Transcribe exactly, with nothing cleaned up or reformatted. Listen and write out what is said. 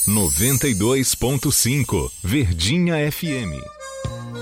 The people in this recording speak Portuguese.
noventa e dois ponto cinco Verdinha F M.